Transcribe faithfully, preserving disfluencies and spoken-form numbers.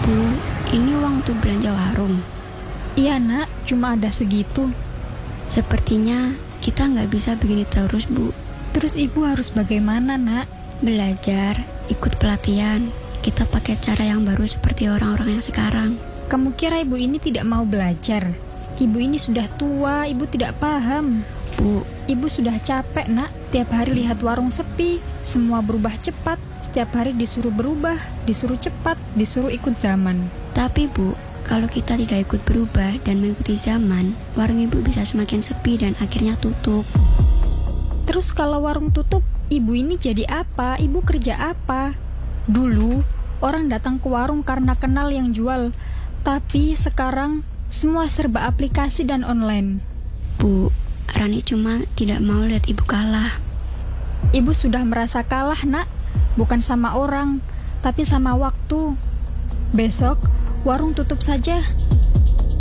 Bu, ini uang untuk belanja warung. Iya nak, cuma ada segitu. Sepertinya kita nggak bisa begini terus, Bu. Terus ibu harus bagaimana nak? Belajar, ikut pelatihan. Kita pakai cara yang baru seperti orang-orang yang sekarang. Kamu kira ibu ini tidak mau belajar? Ibu ini sudah tua, ibu tidak paham. Bu, Ibu sudah capek nak, tiap hari lihat warung sepi, semua berubah cepat, setiap hari disuruh berubah, disuruh cepat, disuruh ikut zaman. tapi Bu, kalau kita tidak ikut berubah dan mengikuti zaman, warung ibu bisa semakin sepi dan akhirnya tutup. Terus kalau warung tutup, ibu ini jadi apa? Ibu kerja apa? Dulu, orang datang ke warung karena kenal yang jual, tapi sekarang semua serba aplikasi dan online. Bu, Rani cuma tidak mau lihat ibu kalah. Ibu sudah merasa kalah nak, bukan sama orang, tapi sama waktu. Besok, warung tutup saja.